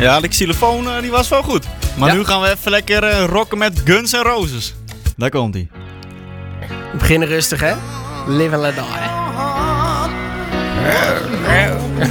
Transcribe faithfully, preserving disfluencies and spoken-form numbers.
Ja, de xylofoon uh, die was wel goed. Maar ja. nu gaan we even lekker uh, rocken met Guns N' Roses. Daar komt ie. We beginnen rustig, hè? Live and let die.